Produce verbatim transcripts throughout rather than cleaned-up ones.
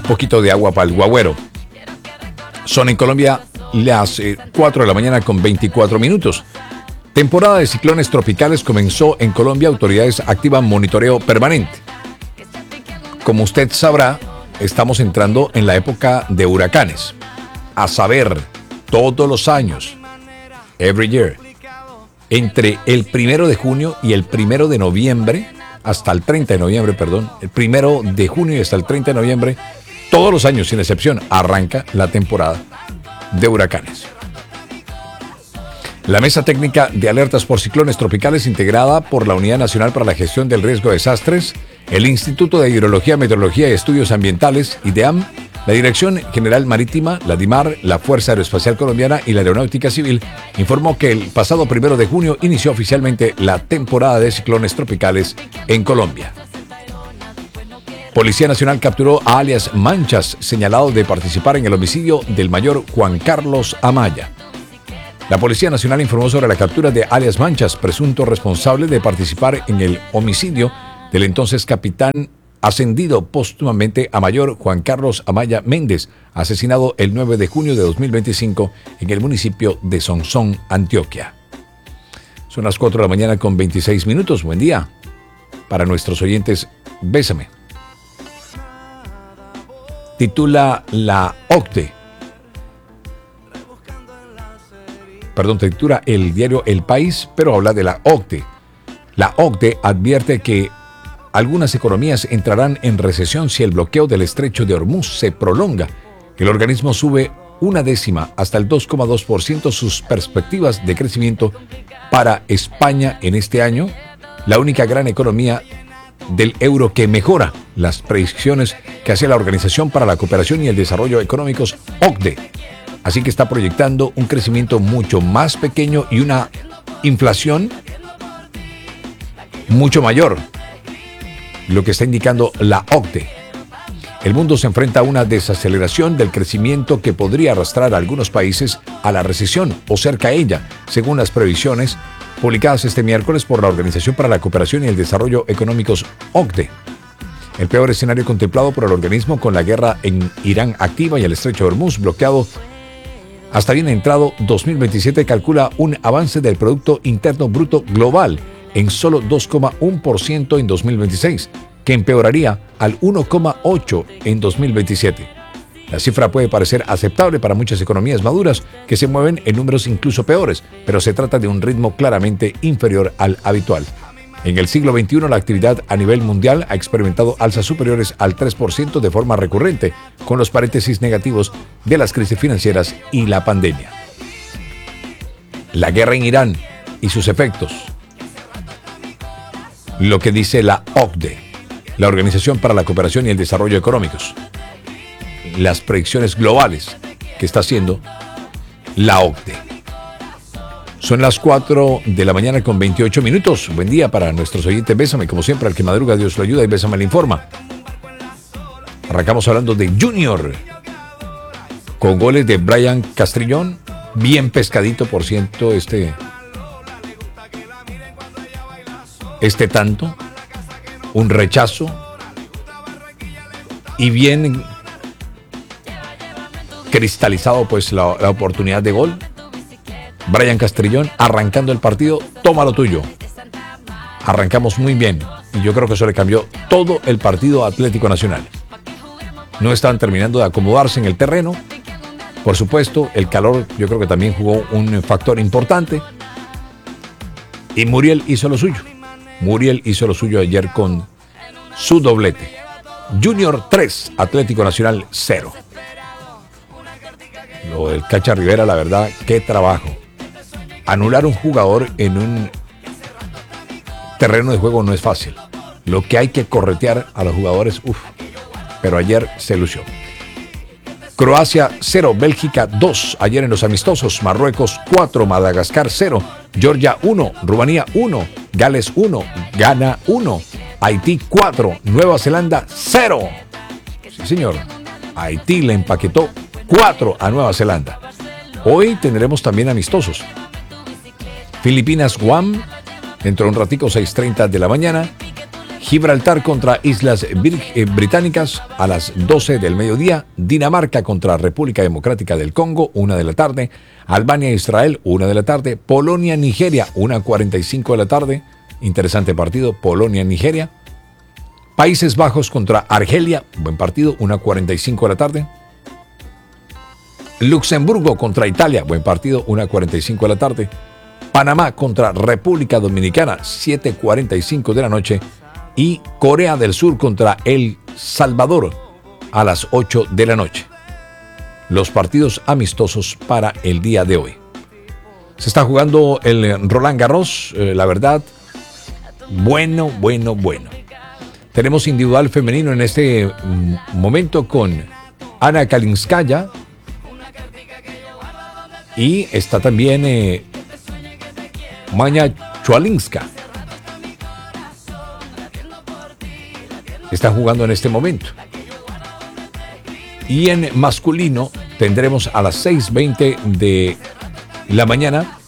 poquito de agua para el guagüero. Son en Colombia las eh, cuatro de la mañana con veinticuatro minutos. Temporada de ciclones tropicales comenzó en Colombia. Autoridades activan monitoreo permanente. Como usted sabrá, estamos entrando en la época de huracanes. A saber, todos los años, every year, entre el primero de junio y el primero de noviembre, hasta el treinta de noviembre, perdón, el primero de junio y hasta el treinta de noviembre, todos los años, sin excepción, arranca la temporada de huracanes. La Mesa Técnica de Alertas por Ciclones Tropicales, integrada por la Unidad Nacional para la Gestión del Riesgo de Desastres, el Instituto de Hidrología, Meteorología y Estudios Ambientales, IDEAM, la Dirección General Marítima, la DIMAR, la Fuerza Aeroespacial Colombiana y la Aeronáutica Civil, informó que el pasado primero de junio inició oficialmente la temporada de ciclones tropicales en Colombia. Policía Nacional capturó a alias Manchas, señalado de participar en el homicidio del mayor Juan Carlos Amaya. La Policía Nacional informó sobre la captura de alias Manchas, presunto responsable de participar en el homicidio del entonces capitán ascendido póstumamente a mayor Juan Carlos Amaya Méndez, asesinado el nueve de junio de dos mil veinticinco en el municipio de Sonsón, Antioquia. Son las cuatro de la mañana con veintiséis minutos. Buen día. Para nuestros oyentes, bésame. Titula la O C D E. Perdón, titula el diario El País, pero habla de la O C D E. La O C D E advierte que algunas economías entrarán en recesión si el bloqueo del estrecho de Hormuz se prolonga. El organismo sube una décima hasta el dos coma dos por ciento sus perspectivas de crecimiento para España en este año, la única gran economía del euro que mejora las predicciones que hace la Organización para la Cooperación y el Desarrollo Económicos, O C D E. Así que está proyectando un crecimiento mucho más pequeño y una inflación mucho mayor, lo que está indicando la O C D E. El mundo se enfrenta a una desaceleración del crecimiento que podría arrastrar a algunos países a la recesión o cerca a ella, según las previsiones publicadas este miércoles por la Organización para la Cooperación y el Desarrollo Económicos, O C D E. El peor escenario contemplado por el organismo, con la guerra en Irán activa y el estrecho de Hormuz bloqueado hasta bien entrado dos mil veintisiete, calcula un avance del Producto Interno Bruto Global en solo dos coma uno por ciento en dos mil veintiséis, que empeoraría al uno coma ocho por ciento en dos mil veintisiete. La cifra puede parecer aceptable para muchas economías maduras que se mueven en números incluso peores, pero se trata de un ritmo claramente inferior al habitual. En el siglo veintiuno, la actividad a nivel mundial ha experimentado alzas superiores al tres por ciento de forma recurrente, con los paréntesis negativos de las crisis financieras y la pandemia. La guerra en Irán y sus efectos. Lo que dice la O C D E, la Organización para la Cooperación y el Desarrollo Económicos. Las predicciones globales que está haciendo la O C D E. Son las cuatro de la mañana con veintiocho minutos. Buen día para nuestros oyentes. Bésame, como siempre, al que madruga Dios lo ayuda, y Bésame le informa. Arrancamos hablando de Junior, con goles de Brian Castrillón. Bien pescadito, por ciento, este, este tanto. Un rechazo. Y bien cristalizado, pues, la, la oportunidad de gol. Brian Castrillón arrancando el partido. Toma lo tuyo. Arrancamos muy bien y yo creo que eso le cambió todo el partido a Atlético Nacional. No estaban terminando de acomodarse en el terreno. Por supuesto, el calor yo creo que también jugó un factor importante. Y Muriel hizo lo suyo. Muriel hizo lo suyo ayer con su doblete. Junior tres, Atlético Nacional cero. Lo del Cacha Rivera, la verdad, qué trabajo. Anular un jugador en un terreno de juego no es fácil. Lo que hay que corretear a los jugadores, uff. Pero ayer se lució. Croacia cero, Bélgica dos. Ayer en los amistosos, Marruecos cuatro, Madagascar cero, Georgia uno, Rumanía uno, Gales uno, Ghana uno, Haití cuatro, Nueva Zelanda cero. Sí, señor. Haití le empaquetó cuatro a Nueva Zelanda. Hoy tendremos también amistosos. Filipinas, Guam, dentro de un ratico, seis treinta de la mañana. Gibraltar contra Islas Británicas a las doce del mediodía. Dinamarca contra República Democrática del Congo, una de la tarde. Albania e Israel, una de la tarde. Polonia, Nigeria, una cuarenta y cinco de la tarde. Interesante partido, Polonia, Nigeria. Países Bajos contra Argelia, buen partido, una cuarenta y cinco de la tarde. Luxemburgo contra Italia, buen partido, una cuarenta y cinco de la tarde. Panamá contra República Dominicana, siete cuarenta y cinco de la noche. Y Corea del Sur contra El Salvador, a las ocho de la noche. Los partidos amistosos para el día de hoy. Se está jugando el Roland Garros, eh, la verdad, bueno, bueno, bueno. Tenemos individual femenino en este momento con Ana Kalinskaya. Y está también eh, Maña Chualinska. Están jugando en este momento. Y en masculino tendremos a las seis veinte de la mañana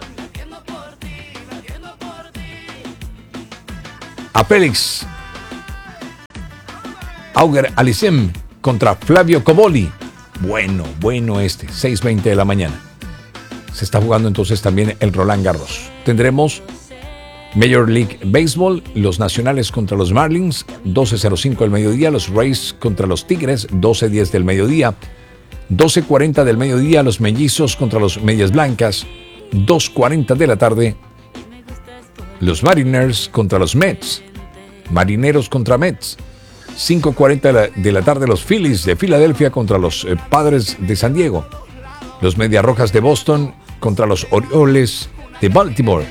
a Félix Auger Aliassime contra Flavio Cobolli. Bueno, bueno este, seis veinte de la mañana. Se está jugando entonces también el Roland Garros. Tendremos Major League Baseball, los Nacionales contra los Marlins, doce cero cinco del mediodía, los Rays contra los Tigres, doce diez del mediodía, doce cuarenta del mediodía, los Mellizos contra los Medias Blancas, dos cuarenta de la tarde, los Mariners contra los Mets, Marineros contra Mets, cinco cuarenta de la, de la tarde, los Phillies de Filadelfia contra los eh, Padres de San Diego, los Medias Rojas de Boston contra los Orioles de Baltimore.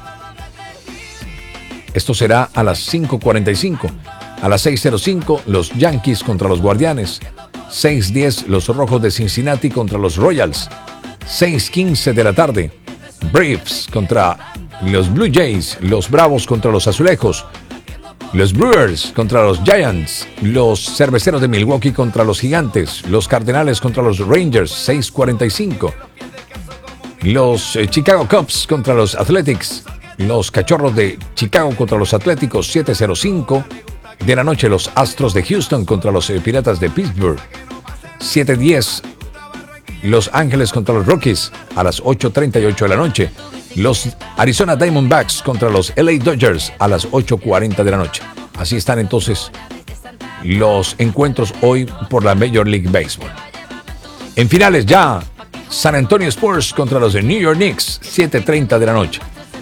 Esto será a las cinco cuarenta y cinco. A las seis cero cinco, los Yankees contra los Guardianes. seis diez, los Rojos de Cincinnati contra los Royals. seis quince de la tarde, Braves contra los Blue Jays. Los Bravos contra los Azulejos. Los Brewers contra los Giants. Los Cerveceros de Milwaukee contra los Gigantes. Los Cardenales contra los Rangers. seis cuarenta y cinco. Los eh, Chicago Cubs contra los Athletics. Los Cachorros de Chicago contra los Atléticos, siete cero cinco de la noche. Los Astros de Houston contra los eh, Piratas de Pittsburgh, siete diez. Los Ángeles contra los Rockies, a las ocho treinta y ocho de la noche. Los Arizona Diamondbacks contra los L A Dodgers, a las ocho cuarenta de la noche. Así están entonces los encuentros hoy por la Major League Baseball. En finales ya, San Antonio Spurs contra los de New York Knicks, siete treinta de la noche.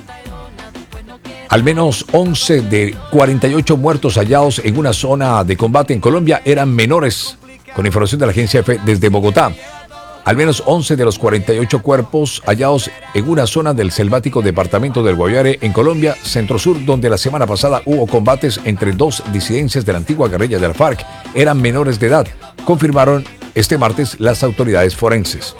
Al menos once de cuarenta y ocho muertos hallados en una zona de combate en Colombia eran menores, con información de la agencia F desde Bogotá. Al menos once de los cuarenta y ocho cuerpos hallados en una zona del selvático departamento del Guaviare en Colombia, centro-sur, donde la semana pasada hubo combates entre dos disidencias de la antigua guerrilla de la FARC, eran menores de edad, confirmaron este martes las autoridades forenses.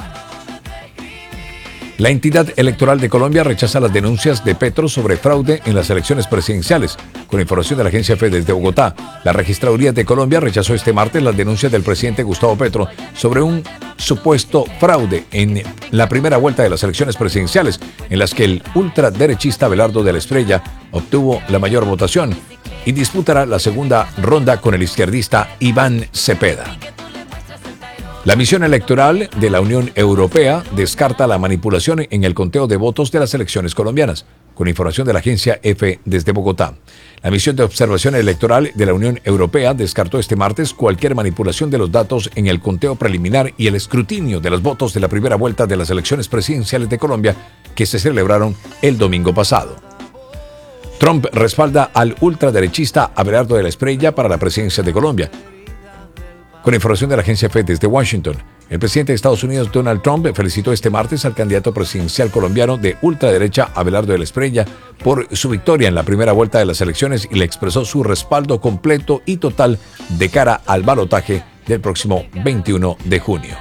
La entidad electoral de Colombia rechaza las denuncias de Petro sobre fraude en las elecciones presidenciales. Con información de la agencia F desde Bogotá, la Registraduría de Colombia rechazó este martes las denuncias del presidente Gustavo Petro sobre un supuesto fraude en la primera vuelta de las elecciones presidenciales, en las que el ultraderechista Abelardo de la Espriella obtuvo la mayor votación y disputará la segunda ronda con el izquierdista Iván Cepeda. La misión electoral de la Unión Europea descarta la manipulación en el conteo de votos de las elecciones colombianas, con información de la agencia F desde Bogotá. La misión de observación electoral de la Unión Europea descartó este martes cualquier manipulación de los datos en el conteo preliminar y el escrutinio de los votos de la primera vuelta de las elecciones presidenciales de Colombia que se celebraron el domingo pasado. Trump respalda al ultraderechista Abelardo de la Espriella para la presidencia de Colombia. Con información de la agencia F desde Washington, el presidente de Estados Unidos, Donald Trump, felicitó este martes al candidato presidencial colombiano de ultraderecha, Abelardo de la Espriella, por su victoria en la primera vuelta de las elecciones y le expresó su respaldo completo y total de cara al balotaje del próximo veintiuno de junio.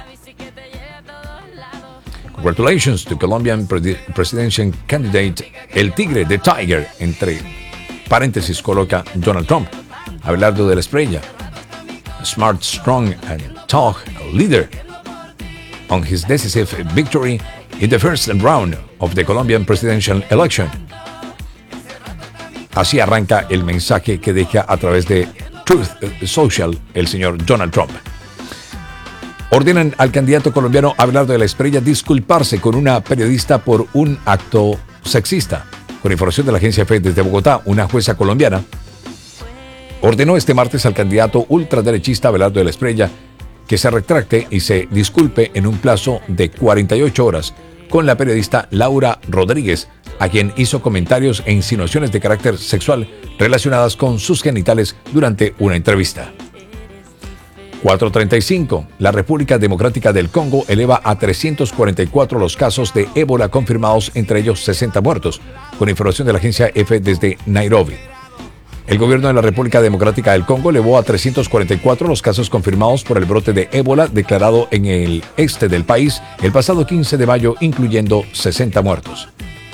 Congratulations to Colombian presidential candidate, el tigre de Tiger, entre paréntesis coloca Donald Trump, Abelardo de la Espriella. Smart, strong, and tough leader on his decisive victory in the first round of the Colombian presidential election. Así arranca el mensaje que deja a través de Truth Social el señor Donald Trump. Ordenan al candidato colombiano Abelardo de la Espriella disculparse con una periodista por un acto sexista. Con información de la agencia F E desde Bogotá, una jueza colombiana ordenó este martes al candidato ultraderechista Abelardo de la Espriella que se retracte y se disculpe en un plazo de cuarenta y ocho horas con la periodista Laura Rodríguez, a quien hizo comentarios e insinuaciones de carácter sexual relacionadas con sus genitales durante una entrevista. cuatro treinta y cinco. La República Democrática del Congo eleva a trescientos cuarenta y cuatro los casos de ébola confirmados, entre ellos sesenta muertos, con información de la agencia F desde Nairobi. El gobierno de la República Democrática del Congo elevó a trescientos cuarenta y cuatro los casos confirmados por el brote de ébola declarado en el este del país el pasado quince de mayo, incluyendo sesenta muertos.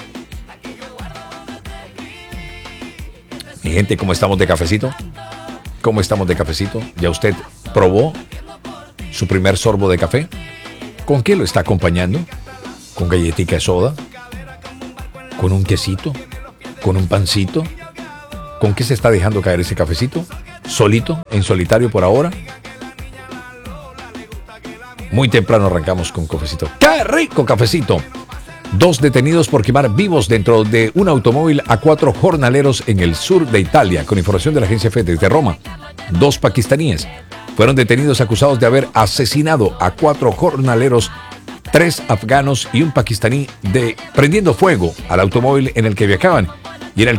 Mi gente, ¿cómo estamos de cafecito? ¿Cómo estamos de cafecito? ¿Ya usted probó su primer sorbo de café? ¿Con qué lo está acompañando? ¿Con galletica de soda? ¿Con un quesito? ¿Con un pancito? ¿Con qué se está dejando caer ese cafecito? ¿Solito? ¿En solitario por ahora? Muy temprano arrancamos con cafecito. ¡Qué rico cafecito! Dos detenidos por quemar vivos dentro de un automóvil a cuatro jornaleros en el sur de Italia, con información de la agencia F E desde Roma. Dos pakistaníes fueron detenidos acusados de haber asesinado a cuatro jornaleros, tres afganos y un pakistaní, de prendiendo fuego al automóvil en el que viajaban